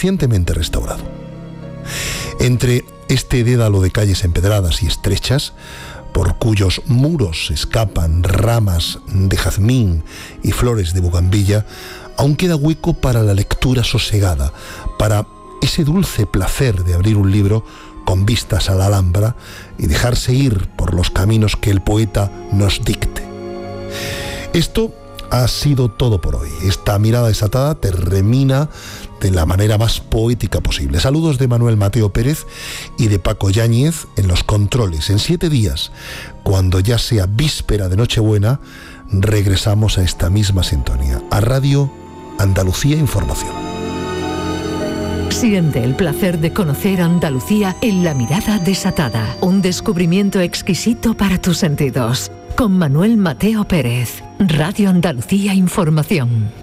recientemente restaurado. Entre este dédalo de calles empedradas y estrechas, por cuyos muros escapan ramas de jazmín y flores de bugambilla, aún queda hueco para la lectura sosegada, para ese dulce placer de abrir un libro con vistas a la Alhambra y dejarse ir por los caminos que el poeta nos dicte. Esto ha sido todo por hoy. Esta mirada desatada termina de la manera más poética posible. Saludos de Manuel Mateo Pérez y de Paco Yáñez en los controles. En 7 días, cuando ya sea víspera de Nochebuena, regresamos a esta misma sintonía, a Radio Andalucía Información. Siente el placer de conocer Andalucía en La Mirada Desatada. Un descubrimiento exquisito para tus sentidos. Con Manuel Mateo Pérez. Radio Andalucía Información.